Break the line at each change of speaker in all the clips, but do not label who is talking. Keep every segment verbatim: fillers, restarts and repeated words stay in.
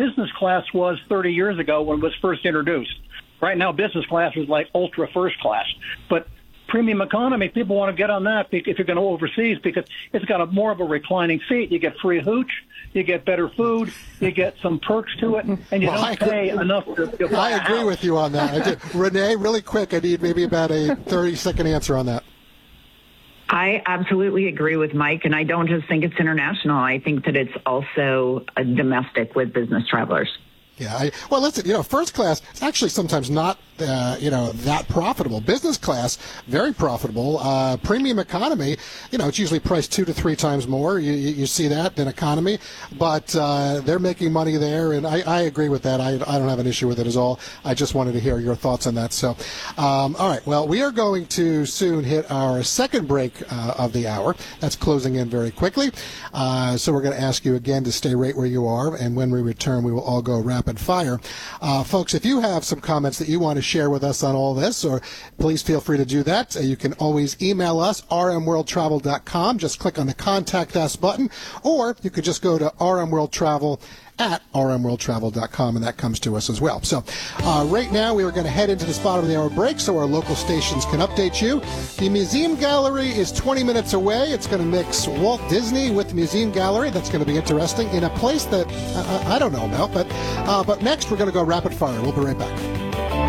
business class was thirty years ago when it was first introduced. Right now, business class is like ultra first class. But premium economy, people want to get on that if you're going to overseas because it's got a more of a reclining seat. You get free hooch, you get better food, you get some perks to it, and you
well,
don't pay enough to, to buy
I agree with you on that. I do. Renee, really quick, I need maybe about a thirty-second answer on that.
I absolutely agree with Mike, and I don't just think it's international. I think that it's also uh, domestic with business travelers.
Yeah, I, well, listen, you know, first class is actually sometimes not, uh, you know, that profitable. Business class, very profitable. Uh, premium economy, you know, it's usually priced two to three times more. You, you, you see that than economy, but uh, they're making money there, and I, I agree with that. I, I don't have an issue with it at all. I just wanted to hear your thoughts on that. So, um, all right, well, we are going to soon hit our second break uh, of the hour. That's closing in very quickly. Uh, so we're going to ask you again to stay right where you are, and when we return, we will all go rapid fire. Uh, folks, if you have some comments that you want to share with us on all this, or please feel free to do that. Uh, you can always email us, r m world travel dot com. Just click on the Contact Us button, or you could just go to rmworldtravel at r m world travel dot com, and that comes to us as well. So uh, right now we are going to head into this bottom of the hour break so our local stations can update you. The Museum Gallery is twenty minutes away. It's going to mix Walt Disney with the Museum Gallery. That's going to be interesting in a place that uh, I don't know about. But, uh, but next we're going to go rapid fire. We'll be right back.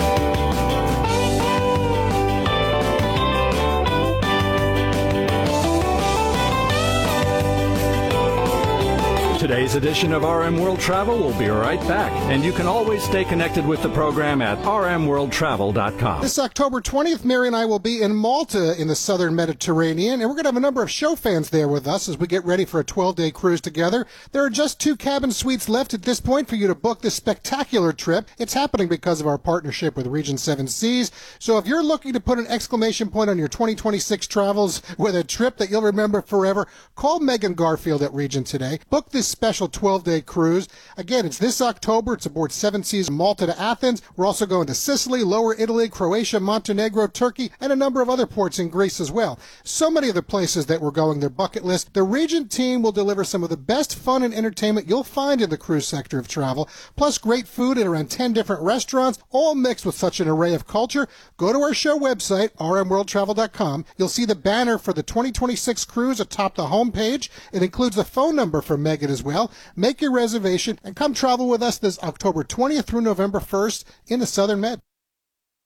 Today's edition of R M World Travel will be right back, and you can always stay connected with the program at r m world travel dot com.
This October twentieth, Mary and I will be in Malta in the southern Mediterranean, and we're going to have a number of show fans there with us as we get ready for a twelve-day cruise together. There are just two cabin suites left at this point for you to book this spectacular trip. It's happening because of our partnership with Regent Seven Seas. So if you're looking to put an exclamation point on your twenty twenty-six travels with a trip that you'll remember forever, call Megan Garfield at Regent today. Book this special twelve-day cruise. Again, it's this October. It's aboard Seven Seas Malta to Athens. We're also going to Sicily, Lower Italy, Croatia, Montenegro, Turkey, and a number of other ports in Greece as well. So many of the places that we're going, their bucket list. The Regent team will deliver some of the best fun and entertainment you'll find in the cruise sector of travel, plus great food at around ten different restaurants, all mixed with such an array of culture. Go to our show website, r m world travel dot com. You'll see the banner for the twenty twenty-six cruise atop the homepage. It includes the phone number for Megan as well. Make your reservation and come travel with us this October twentieth through November first in the Southern Med.